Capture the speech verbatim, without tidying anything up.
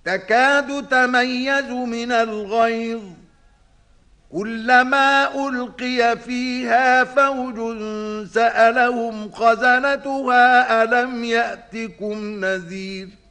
تكاد تميز من الغيظ كلما ألقي فيها فوج سألهم خزنتها ألم يأتكم نذير